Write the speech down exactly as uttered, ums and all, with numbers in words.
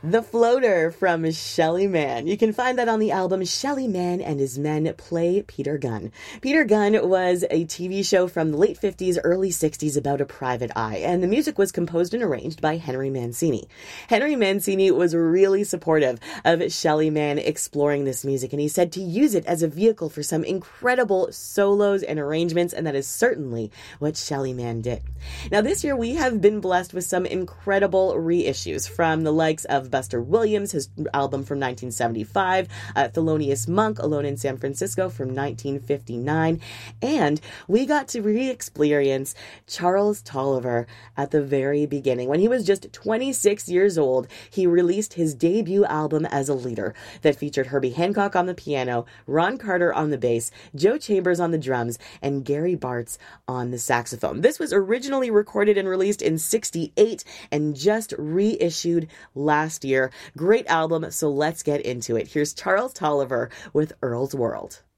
The Floater from Shelly Manne. You can find that on the album Shelly Manne and His Men Play Peter Gunn. Peter Gunn was a T V show from the late fifties, early sixties about a private eye, and the music was composed and arranged by Henry Mancini. Henry Mancini was really supportive of Shelly Manne exploring this music, and he said to use it as a vehicle for some incredible solos and arrangements, and that is certainly what Shelly Manne did. Now, this year we have been blessed with some incredible reissues from the likes of Buster Williams, his album from nineteen seventy-five, uh, Thelonious Monk, Alone in San Francisco from nineteen fifty-nine, and we got to re-experience Charles Tolliver at the very beginning. When he was just twenty-six years old, he released his debut album as a leader that featured Herbie Hancock on the piano, Ron Carter on the bass, Joe Chambers on the drums, and Gary Bartz on the saxophone. This was originally recorded and released in sixty-eight and just reissued last year. Great album, so let's get into it. Here's Charles Tolliver with Earl's World.